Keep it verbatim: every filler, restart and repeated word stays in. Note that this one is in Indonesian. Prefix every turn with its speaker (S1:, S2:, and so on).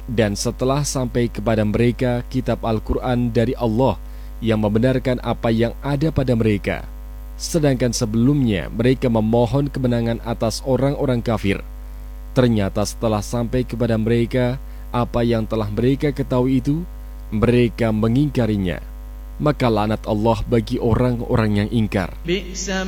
S1: Dan setelah sampai kepada mereka kitab Al-Quran dari Allah yang membenarkan apa yang ada pada mereka, sedangkan sebelumnya mereka memohon kemenangan atas orang-orang kafir, ternyata setelah sampai kepada mereka apa yang telah mereka ketahui itu, mereka mengingkarinya. Maka laknat Allah bagi orang-orang yang ingkar.